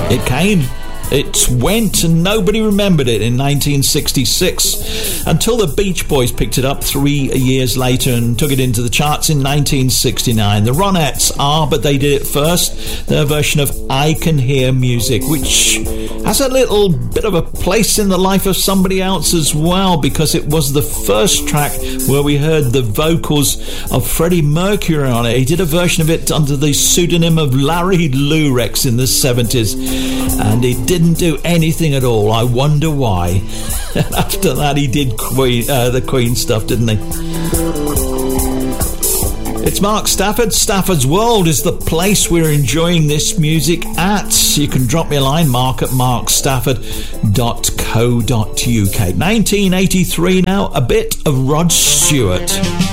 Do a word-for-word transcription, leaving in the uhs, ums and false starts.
It came, it went, and nobody remembered it in nineteen sixty-six until the Beach Boys picked it up three years later and took it into the charts in nineteen sixty-nine. The Ronettes are, but they did it first, their version of I Can Hear Music, which has a little bit of a place in the life of somebody else as well, because it was the first track where we heard the vocals of Freddie Mercury on it. He did a version of it under the pseudonym of Larry Lurex in the seventies, and it didn't do anything at all. I wonder why. After that, he did Queen, uh, the Queen stuff, didn't he? It's Mark Stafford. Stafford's World is the place we're enjoying this music at. You can drop me a line, mark at mark stafford dot co dot uk. nineteen eighty-three now, a bit of Rod Stewart.